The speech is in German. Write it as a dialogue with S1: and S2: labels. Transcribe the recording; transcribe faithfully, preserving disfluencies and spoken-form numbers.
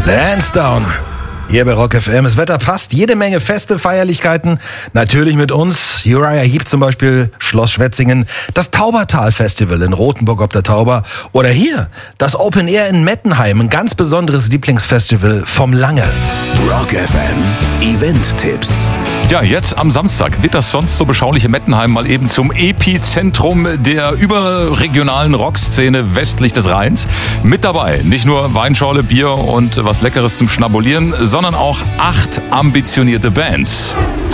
S1: Lansdowne. Hier bei Rock F M. Das Wetter passt. Jede Menge Feste, Feierlichkeiten. Natürlich mit uns. Uriah Heep zum Beispiel, Schloss Schwetzingen. Das Taubertal Festival in Rothenburg ob der Tauber. Oder hier, das Open Air in Mettenheim. Ein ganz besonderes Lieblingsfestival vom Lange.
S2: Rock F M Event-Tipps.
S3: Ja, jetzt am Samstag wird das sonst so beschauliche Mettenheim mal eben zum Epizentrum der überregionalen Rockszene westlich des Rheins. Mit dabei nicht nur Weinschorle, Bier und was Leckeres zum Schnabulieren, sondern auch acht ambitionierte Bands.